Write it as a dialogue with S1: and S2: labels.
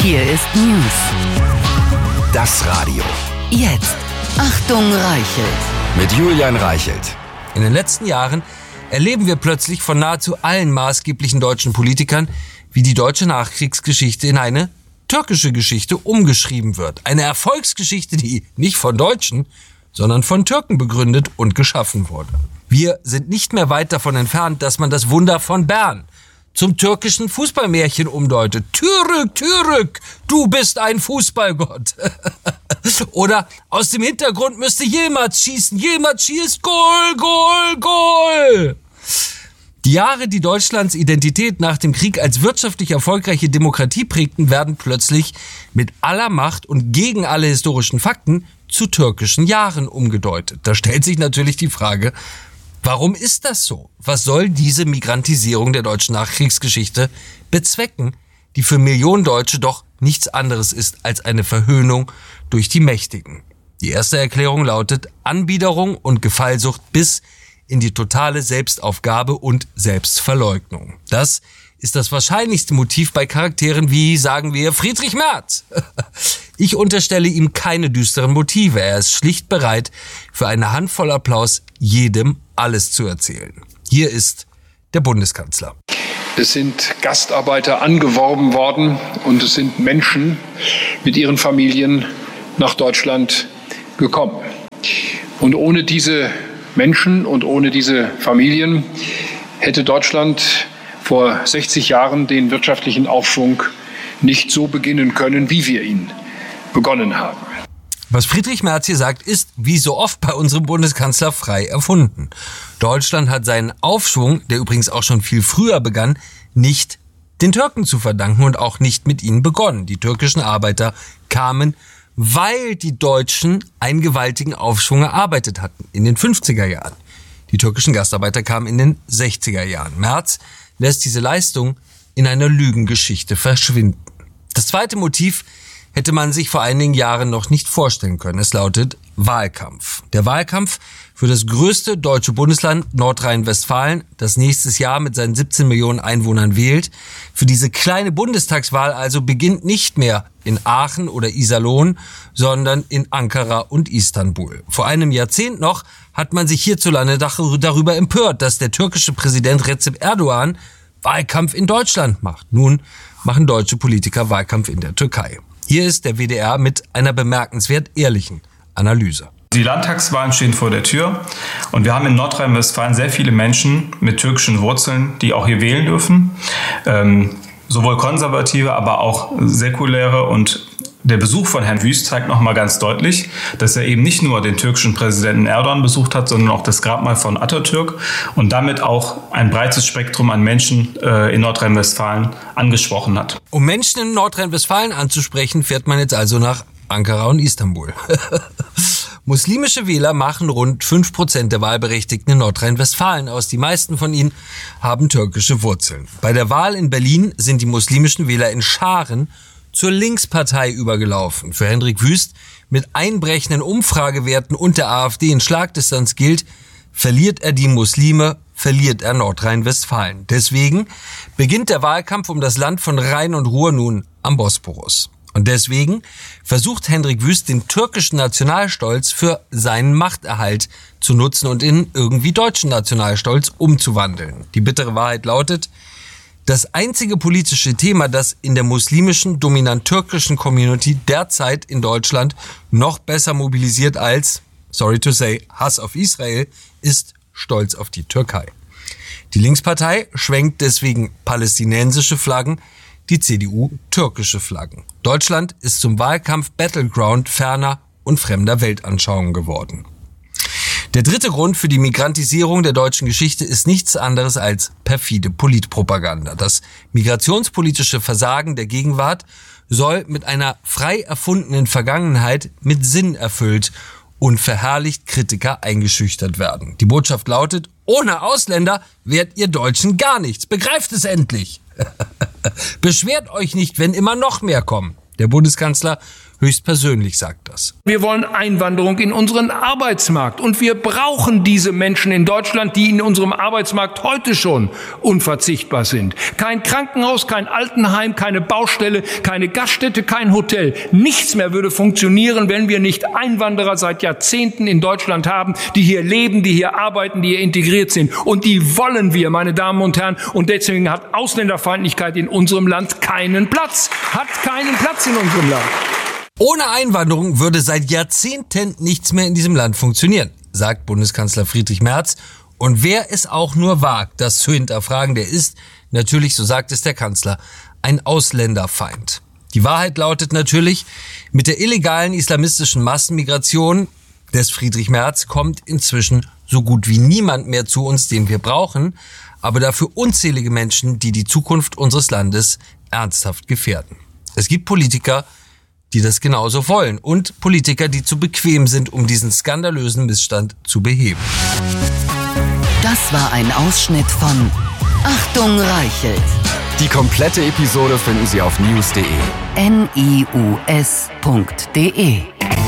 S1: Hier ist News.
S2: Das Radio.
S1: Jetzt. Achtung, Reichelt.
S2: Mit Julian Reichelt.
S3: In den letzten Jahren erleben wir plötzlich von nahezu allen maßgeblichen deutschen Politikern, wie die deutsche Nachkriegsgeschichte in eine türkische Geschichte umgeschrieben wird. Eine Erfolgsgeschichte, die nicht von Deutschen, sondern von Türken begründet und geschaffen wurde. Wir sind nicht mehr weit davon entfernt, dass man das Wunder von Bern zum türkischen Fußballmärchen umdeutet. Türk, Türk, du bist ein Fußballgott. Oder aus dem Hintergrund müsste Yilmaz schießen. Yilmaz schießt, Goal, Goal, Goal. Die Jahre, die Deutschlands Identität nach dem Krieg als wirtschaftlich erfolgreiche Demokratie prägten, werden plötzlich mit aller Macht und gegen alle historischen Fakten zu türkischen Jahren umgedeutet. Da stellt sich natürlich die Frage, warum ist das so? Was soll diese Migrantisierung der deutschen Nachkriegsgeschichte bezwecken, die für Millionen Deutsche doch nichts anderes ist als eine Verhöhnung durch die Mächtigen? Die erste Erklärung lautet Anbiederung und Gefallsucht bis in die totale Selbstaufgabe und Selbstverleugnung. Das ist das wahrscheinlichste Motiv bei Charakteren wie, sagen wir, Friedrich Merz. Ich unterstelle ihm keine düsteren Motive. Er ist schlicht bereit, für eine Handvoll Applaus jedem alles zu erzählen. Hier ist der Bundeskanzler.
S4: Es sind Gastarbeiter angeworben worden und es sind Menschen mit ihren Familien nach Deutschland gekommen. Und ohne diese Menschen und ohne diese Familien hätte Deutschland vor 60 Jahren den wirtschaftlichen Aufschwung nicht so beginnen können, wie wir ihn begonnen haben.
S3: Was Friedrich Merz hier sagt, ist, wie so oft bei unserem Bundeskanzler, frei erfunden. Deutschland hat seinen Aufschwung, der übrigens auch schon viel früher begann, nicht den Türken zu verdanken und auch nicht mit ihnen begonnen. Die türkischen Arbeiter kamen, weil die Deutschen einen gewaltigen Aufschwung erarbeitet hatten in den 50er Jahren. Die türkischen Gastarbeiter kamen in den 60er Jahren. Merz lässt diese Leistung in einer Lügengeschichte verschwinden. Das zweite Motiv hätte man sich vor einigen Jahren noch nicht vorstellen können. Es lautet Wahlkampf. Der Wahlkampf für das größte deutsche Bundesland Nordrhein-Westfalen, das nächstes Jahr mit seinen 17 Millionen Einwohnern wählt. Für diese kleine Bundestagswahl also beginnt nicht mehr in Aachen oder Iserlohn, sondern in Ankara und Istanbul. Vor einem Jahrzehnt noch hat man sich hierzulande darüber empört, dass der türkische Präsident Recep Erdogan Wahlkampf in Deutschland macht. Nun machen deutsche Politiker Wahlkampf in der Türkei. Hier ist der WDR mit einer bemerkenswert ehrlichen Analyse.
S5: Die Landtagswahlen stehen vor der Tür und wir haben in Nordrhein-Westfalen sehr viele Menschen mit türkischen Wurzeln, die auch hier wählen dürfen. Sowohl konservative, aber auch säkuläre, und der Besuch von Herrn Wüst zeigt nochmal ganz deutlich, dass er eben nicht nur den türkischen Präsidenten Erdogan besucht hat, sondern auch das Grabmal von Atatürk und damit auch ein breites Spektrum an Menschen in Nordrhein-Westfalen angesprochen hat.
S3: Um Menschen in Nordrhein-Westfalen anzusprechen, fährt man jetzt also nach Ankara und Istanbul. Muslimische Wähler machen rund 5% der Wahlberechtigten in Nordrhein-Westfalen aus. Die meisten von ihnen haben türkische Wurzeln. Bei der Wahl in Berlin sind die muslimischen Wähler in Scharen zur Linkspartei übergelaufen. Für Hendrik Wüst mit einbrechenden Umfragewerten und der AfD in Schlagdistanz gilt, verliert er die Muslime, verliert er Nordrhein-Westfalen. Deswegen beginnt der Wahlkampf um das Land von Rhein und Ruhr nun am Bosporus. Und deswegen versucht Hendrik Wüst, den türkischen Nationalstolz für seinen Machterhalt zu nutzen und in irgendwie deutschen Nationalstolz umzuwandeln. Die bittere Wahrheit lautet, das einzige politische Thema, das in der muslimischen, dominant türkischen Community derzeit in Deutschland noch besser mobilisiert als, sorry to say, Hass auf Israel, ist Stolz auf die Türkei. Die Linkspartei schwenkt deswegen palästinensische Flaggen, die CDU türkische Flaggen. Deutschland ist zum Wahlkampf Battleground ferner und fremder Weltanschauungen geworden. Der dritte Grund für die Migrantisierung der deutschen Geschichte ist nichts anderes als perfide Politpropaganda. Das migrationspolitische Versagen der Gegenwart soll mit einer frei erfundenen Vergangenheit mit Sinn erfüllt und verherrlicht Kritiker eingeschüchtert werden. Die Botschaft lautet, ohne Ausländer wärt ihr Deutschen gar nichts. Begreift es endlich! Beschwert euch nicht, wenn immer noch mehr kommen. Der Bundeskanzler höchstpersönlich sagt das.
S6: Wir wollen Einwanderung in unseren Arbeitsmarkt und wir brauchen diese Menschen in Deutschland, die in unserem Arbeitsmarkt heute schon unverzichtbar sind. Kein Krankenhaus, kein Altenheim, keine Baustelle, keine Gaststätte, kein Hotel. Nichts mehr würde funktionieren, wenn wir nicht Einwanderer seit Jahrzehnten in Deutschland haben, die hier leben, die hier arbeiten, die hier integriert sind. Und die wollen wir, meine Damen und Herren. Und deswegen hat Ausländerfeindlichkeit in unserem Land keinen Platz. Hat keinen Platz in unserem Land.
S3: Ohne Einwanderung würde seit Jahrzehnten nichts mehr in diesem Land funktionieren, sagt Bundeskanzler Friedrich Merz. Und wer es auch nur wagt, das zu hinterfragen, der ist natürlich, so sagt es der Kanzler, ein Ausländerfeind. Die Wahrheit lautet natürlich, mit der illegalen islamistischen Massenmigration des Friedrich Merz kommt inzwischen so gut wie niemand mehr zu uns, den wir brauchen, aber dafür unzählige Menschen, die die Zukunft unseres Landes ernsthaft gefährden. Es gibt Politiker, die das genauso wollen und Politiker, die zu bequem sind, um diesen skandalösen Missstand zu beheben.
S1: Das war ein Ausschnitt von Achtung Reichelt.
S2: Die komplette Episode finden Sie auf news.de.
S1: NIUS.de